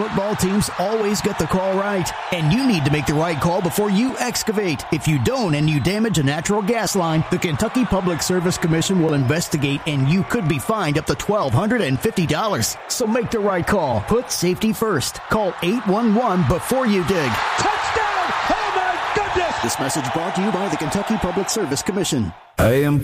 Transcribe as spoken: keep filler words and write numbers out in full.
football teams always get the call right. And you need to make the right call before you excavate. If you don't and you damage a natural gas line, the Kentucky Public Service Commission will investigate and you could be fined up to twelve hundred fifty dollars. So make the right call. Put safety first. Call eight one one before you dig. Touchdown! Oh my goodness! This message brought to you by the Kentucky Public Service Commission. I am